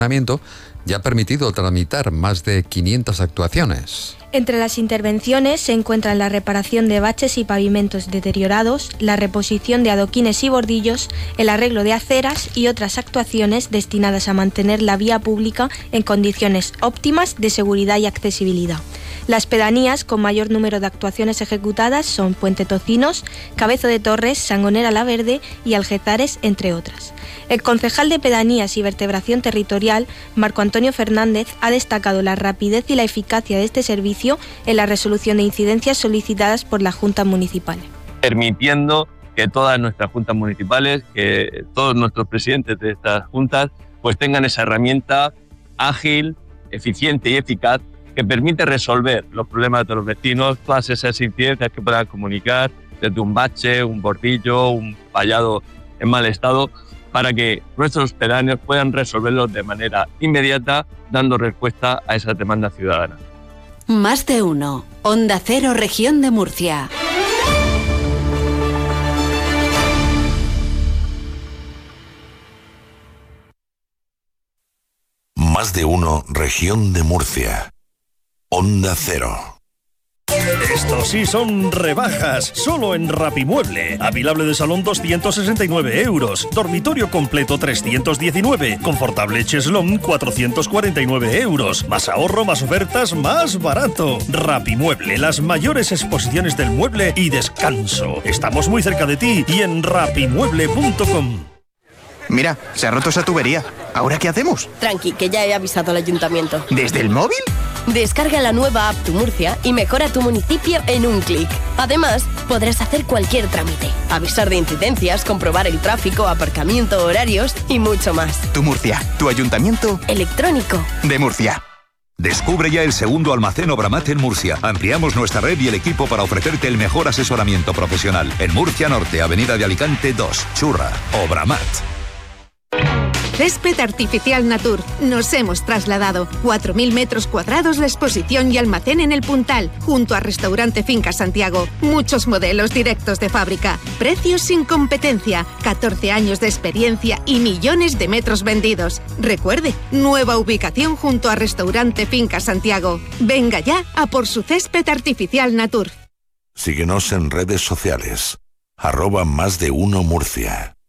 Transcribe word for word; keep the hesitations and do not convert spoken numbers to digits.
ya ha permitido tramitar más de quinientas actuaciones. Entre las intervenciones se encuentran la reparación de baches y pavimentos deteriorados, la reposición de adoquines y bordillos, el arreglo de aceras y otras actuaciones destinadas a mantener la vía pública en condiciones óptimas de seguridad y accesibilidad. Las pedanías con mayor número de actuaciones ejecutadas son Puente Tocinos, Cabezo de Torres, Sangonera la Verde y Algezares, entre otras. El concejal de Pedanías y Vertebración Territorial, Marco Antonio Fernández, ha destacado la rapidez y la eficacia de este servicio en la resolución de incidencias solicitadas por las juntas municipales. Permitiendo que todas nuestras juntas municipales, que todos nuestros presidentes de estas juntas, pues tengan esa herramienta ágil, eficiente y eficaz que permite resolver los problemas de los vecinos, todas esas incidencias que puedan comunicar, desde un bache, un bordillo, un vallado en mal estado, para que nuestros pedáneos puedan resolverlos de manera inmediata, dando respuesta a esas demandas ciudadanas. Más de uno. Onda Cero, Región de Murcia. Más de uno, Región de Murcia. Onda Cero. Estos sí son rebajas, solo en Rapimueble. Avilable de salón doscientos sesenta y nueve euros, dormitorio completo trescientos diecinueve, confortable cheslón cuatrocientos cuarenta y nueve euros. Más ahorro, más ofertas, más barato. Rapimueble, las mayores exposiciones del mueble y descanso. Estamos muy cerca de ti y en rapimueble punto com. Mira, se ha roto esa tubería. ¿Ahora qué hacemos? Tranqui, que ya he avisado al ayuntamiento. ¿Desde el móvil? Descarga la nueva app Tu Murcia y mejora tu municipio en un clic. Además, podrás hacer cualquier trámite, avisar de incidencias, comprobar el tráfico, aparcamiento, horarios y mucho más. Tu Murcia, tu ayuntamiento electrónico de Murcia. Descubre ya el segundo almacén Obramat en Murcia. Ampliamos nuestra red y el equipo para ofrecerte el mejor asesoramiento profesional. En Murcia Norte, Avenida de Alicante dos, Churra, Obramat. Césped Artificial Natur. Nos hemos trasladado. cuatro mil metros cuadrados de exposición y almacén en el Puntal, junto a Restaurante Finca Santiago. Muchos modelos directos de fábrica. Precios sin competencia. catorce años de experiencia y millones de metros vendidos. Recuerde, nueva ubicación junto a Restaurante Finca Santiago. Venga ya a por su Césped Artificial Natur. Síguenos en redes sociales. Arroba más de uno Murcia.